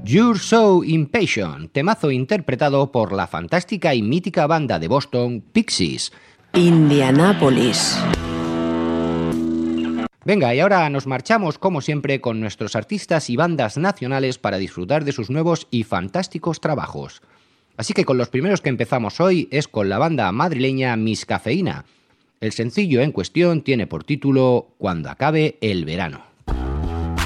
You're So Impatient, temazo interpretado por la fantástica y mítica banda de Boston, Pixies. Indianápolis. Venga, y ahora nos marchamos como siempre con nuestros artistas y bandas nacionales para disfrutar de sus nuevos y fantásticos trabajos. Así que con los primeros que empezamos hoy es con la banda madrileña Miss Cafeína. El sencillo en cuestión tiene por título Cuando acabe el verano.